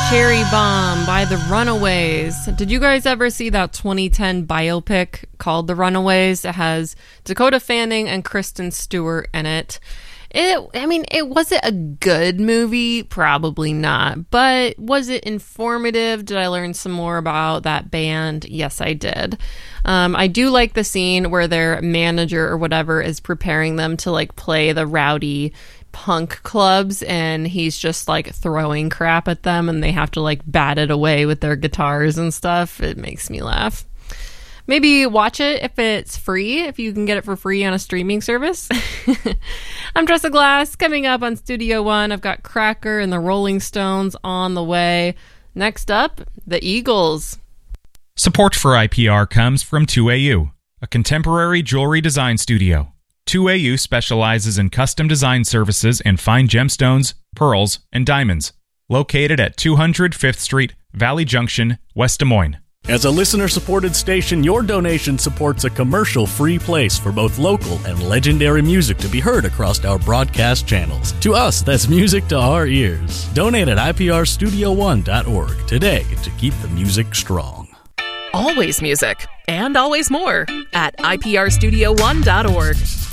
Cherry Bomb by The Runaways. Did you guys ever see that 2010 biopic called The Runaways? It has Dakota Fanning and Kristen Stewart in it. Was it a good movie? Probably not. But was it informative? Did I learn some more about that band? Yes, I did. I do like the scene where their manager or whatever is preparing them to like play the rowdy punk clubs, and he's just like throwing crap at them and they have to like bat it away with their guitars and stuff. It makes me laugh. Maybe watch it if it's free, if you can get it for free on a streaming service. I'm Tressa Glass. Coming up on Studio One, I've got Cracker and the Rolling Stones on the way. Next up, the Eagles. Support for IPR comes from 2AU, a contemporary jewelry design studio. 2AU specializes in custom design services in fine gemstones, pearls, and diamonds. Located at 200 5th Street, Valley Junction, West Des Moines. As a listener-supported station, your donation supports a commercial-free place for both local and legendary music to be heard across our broadcast channels. To us, that's music to our ears. Donate at iprstudio1.org today to keep the music strong. Always music, and always more, at iprstudio1.org.